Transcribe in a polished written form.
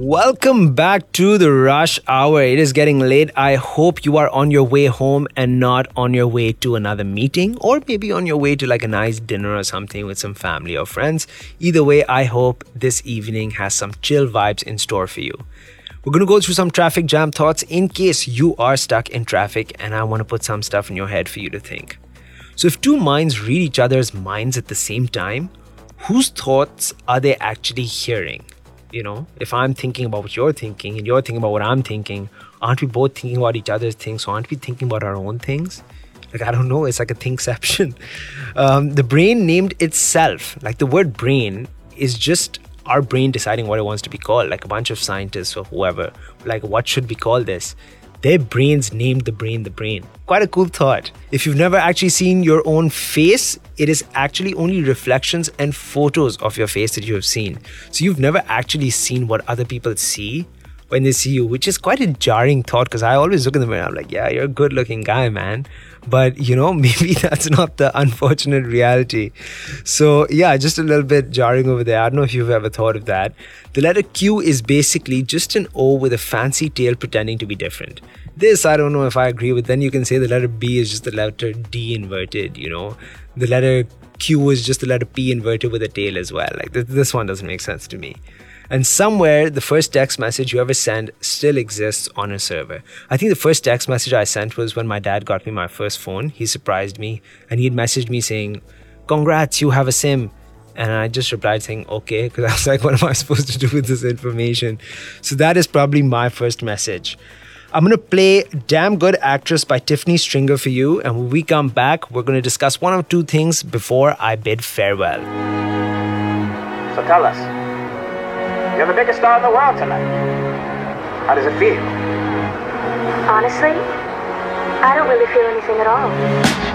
Welcome back to the rush hour. It is getting late. I hope you are on your way home and not on your way to another meeting, or maybe on your way to like a nice dinner or something with some family or friends. Either way, I hope this evening has some chill vibes in store for you. We're going to go through some traffic jam thoughts in case you are stuck in traffic, and I want to put some stuff in your head for you to think. So if two minds read each other's minds at the same time, whose thoughts are they actually hearing? You know, if I'm thinking about what you're thinking and you're thinking about what I'm thinking, aren't we both thinking about each other's things? So aren't we thinking about our own things? Like, I don't know, it's like a thinkception. The brain named itself. Like, the word brain is just our brain deciding what it wants to be called. Like a bunch of scientists or whoever, like, what should we call this? Their brains named the brain the brain. Quite a cool thought. If you've never actually seen your own face, it is actually only reflections and photos of your face that you have seen. So you've never actually seen what other people see when they see you, which is quite a jarring thought, because I always look in the mirror and I'm like, yeah, you're a good looking guy, man. But, you know, maybe that's not the unfortunate reality. So, yeah, just a little bit jarring over there. I don't know if you've ever thought of that. The letter Q is basically just an O with a fancy tail pretending to be different. This, I don't know if I agree with. Then you can say the letter B is just the letter D inverted, you know. The letter Q is just the letter P inverted with a tail as well. Like, this one doesn't make sense to me. And somewhere, the first text message you ever sent still exists on a server. I think the first text message I sent was when my dad got me my first phone. He surprised me and he had messaged me saying, "Congrats, you have a SIM." And I just replied saying, okay, because I was like, what am I supposed to do with this information? So that is probably my first message. I'm going to play Damn Good Actress by Tiffany Stringer for you. And when we come back, we're going to discuss one or two things before I bid farewell. So tell us. You're the biggest star in the world tonight. How does it feel? Honestly, I don't really feel anything at all.